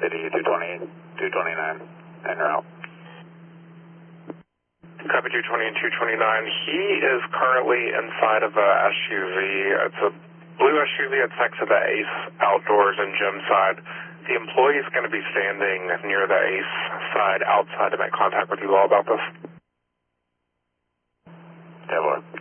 City 220, 229, and route. Copy 220 and 229. He is currently inside of a SUV. It's a blue SUV. It's next to the Ace Outdoors and Gym side. The employee is going to be standing near the Ace side outside to make contact with you all about this. Yeah, boy.